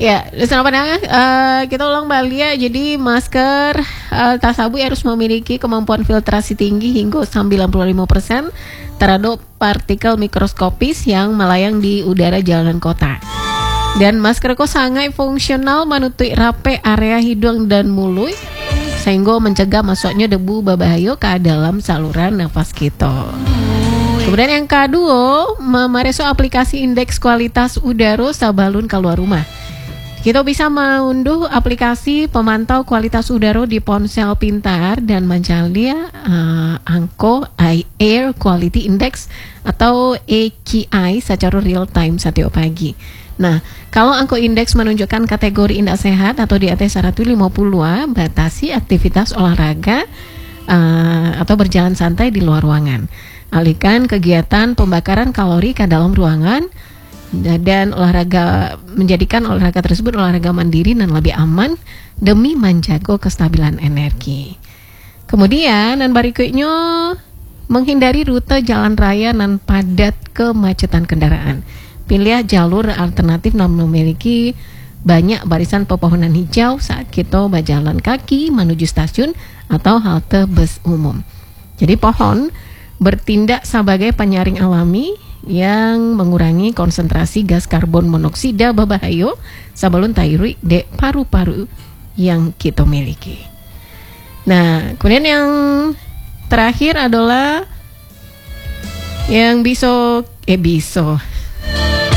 Ya, selamat datang. Kita ulang balik ya. Jadi masker tasabu harus memiliki kemampuan filtrasi tinggi hingga 95% terhadap partikel mikroskopis yang melayang di udara jalanan kota. Dan masker ko sangat fungsional menutup rapi area hidung dan mulut sehingga mencegah masuknya debu berbahaya ke dalam saluran nafas kita. Kemudian yang kedua, memereso aplikasi indeks kualitas udara sabalun keluar rumah. Kita bisa mengunduh aplikasi pemantau kualitas udara di ponsel pintar dan mencari angka Air Quality Index atau AQI secara real time setiap pagi. Nah, kalau angka indeks menunjukkan kategori indah sehat atau di atas 150, batasi aktivitas olahraga atau berjalan santai di luar ruangan. Alihkan kegiatan pembakaran kalori ke dalam ruangan dan menjadikan olahraga tersebut olahraga mandiri dan lebih aman demi menjaga kestabilan energi. Kemudian dan berikutnya, menghindari rute jalan raya dan padat kemacetan kendaraan. Pilih jalur alternatif yang memiliki banyak barisan pepohonan hijau saat kita berjalan kaki menuju stasiun atau halte bus umum. Jadi pohon bertindak sebagai penyaring alami yang mengurangi konsentrasi gas karbon monoksida berbahaya sebelum tairi de paru-paru yang kita miliki. Nah, kemudian yang terakhir adalah yang bisa